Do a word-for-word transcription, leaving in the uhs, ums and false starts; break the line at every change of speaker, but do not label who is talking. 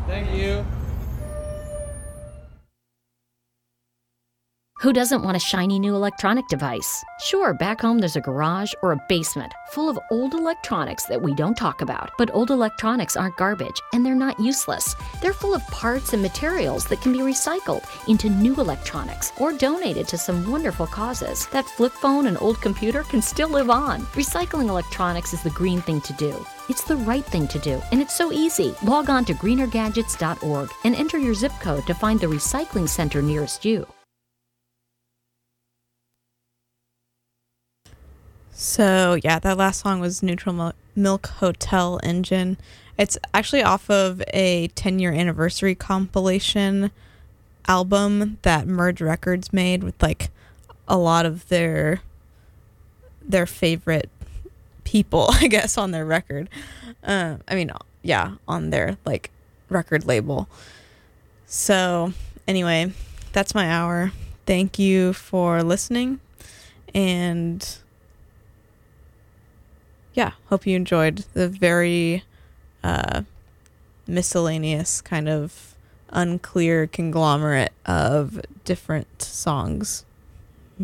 Thank you.
Who doesn't want a shiny new electronic device? Sure, back home there's a garage or a basement full of old electronics that we don't talk about. But old electronics aren't garbage, and they're not useless. They're full of parts and materials that can be recycled into new electronics or donated to some wonderful causes. That flip phone and old computer can still live on. Recycling electronics is the green thing to do. It's the right thing to do, and it's so easy. Log on to greener gadgets dot org and enter your zip code to find the recycling center nearest you.
So, yeah, that last song was Neutral Milk Hotel Engine. It's actually off of a ten-year anniversary compilation album that Merge Records made with, like, a lot of their their favorite people, I guess, on their record. Uh, I mean, yeah, on their, like, record label. So, anyway, that's my hour. Thank you for listening, and... yeah, hope you enjoyed the very uh, miscellaneous kind of unclear conglomerate of different songs.